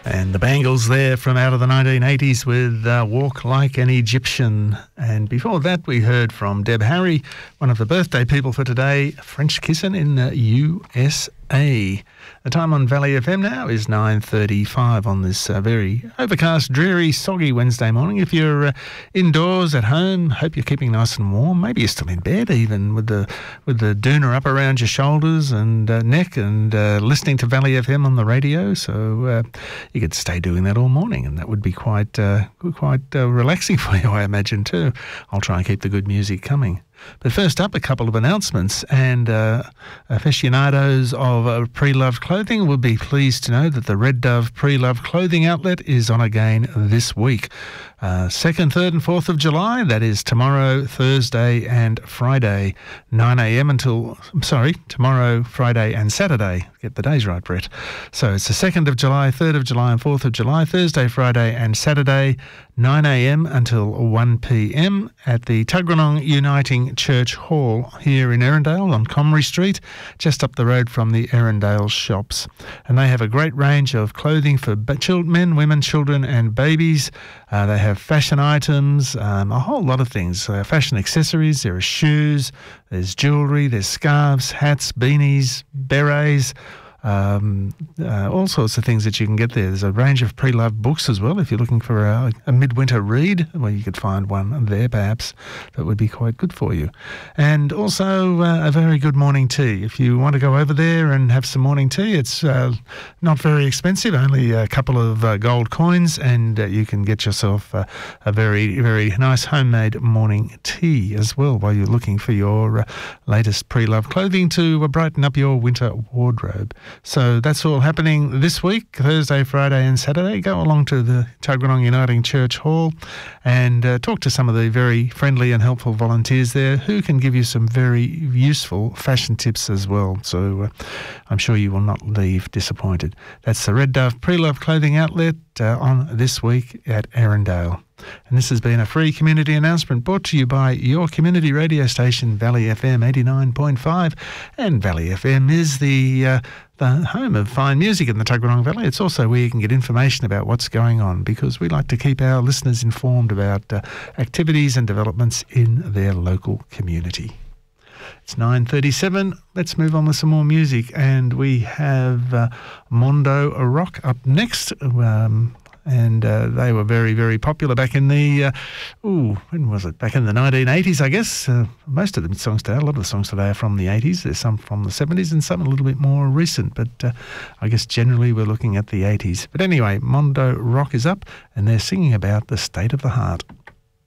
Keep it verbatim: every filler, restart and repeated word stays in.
And the Bangles there from out of the nineteen eighties with uh, Walk Like an Egyptian. And before that, we heard from Deb Harry, one of the birthday people for today, French Kissin' in the U S A. The time on Valley F M now is nine thirty-five on this uh, very overcast, dreary, soggy Wednesday morning. If you're uh, indoors at home, hope you're keeping nice and warm. Maybe you're still in bed even with the with the doona up around your shoulders and uh, neck and uh, listening to Valley F M on the radio. So uh, you could stay doing that all morning, and that would be quite uh, quite uh, relaxing for you, I imagine, too. I'll try and keep the good music coming. But first up, a couple of announcements, and uh, aficionados of uh, pre-loved clothing will be pleased to know that the Red Dove pre-loved clothing outlet is on again this week. Uh, second, third and fourth of July, that is tomorrow, Thursday and Friday, nine a.m. until, I'm sorry, tomorrow, Friday and Saturday. Get the days right, Brett. So it's the second of July, third of July and fourth of July, Thursday, Friday and Saturday, nine a.m. until one p.m. at the Tuggeranong Uniting Church Hall here in Erindale on Comrie Street, just up the road from the Erindale shops. And they have a great range of clothing for men, women, children and babies. Uh, they have fashion items, um, a whole lot of things. Uh, fashion accessories, there are shoes, there's jewellery, there's scarves, hats, beanies, berets, um, uh, all sorts of things that you can get there. There's a range of pre-loved books as well if you're looking for a, a midwinter read. Well, you could find one there perhaps that would be quite good for you. And also uh, a very good morning tea. If you want to go over there and have some morning tea, it's uh, not very expensive, only a couple of uh, gold coins, and uh, you can get yourself uh, a very, very nice homemade morning tea as well while you're looking for your uh, latest pre-loved clothing to uh, brighten up your winter wardrobe. So that's all happening this week, Thursday, Friday and Saturday. Go along to the Tuggeranong Uniting Church Hall and uh, talk to some of the very friendly and helpful volunteers there who can give you some very useful fashion tips as well. So uh, I'm sure you will not leave disappointed. That's the Red Dove Pre-Loved Clothing Outlet uh, on this week at Erindale. And this has been a free community announcement brought to you by your community radio station, Valley F M eighty-nine point five. And Valley F M is the uh, the home of fine music in the Tuggeranong Valley. It's also where you can get information about what's going on, because we like to keep our listeners informed about uh, activities and developments in their local community. It's nine thirty-seven. Let's move on with some more music. And we have uh, Mondo Rock up next. Um, And uh, they were very, very popular back in the, uh, ooh, when was it? Back in the nineteen eighties, I guess. Uh, most of the songs today, a lot of the songs today are from the eighties. There's some from the seventies and some a little bit more recent. But uh, I guess generally we're looking at the eighties. But anyway, Mondo Rock is up and they're singing about the state of the heart.